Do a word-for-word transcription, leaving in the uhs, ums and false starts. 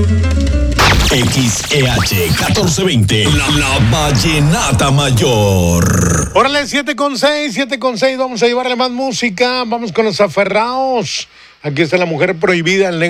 X E H catorce veinte, la, la Vallenata Mayor. Órale, siete con seis, siete con seis, vamos a llevarle más música, vamos con los aferrados. Aquí está la mujer prohibida, el negro.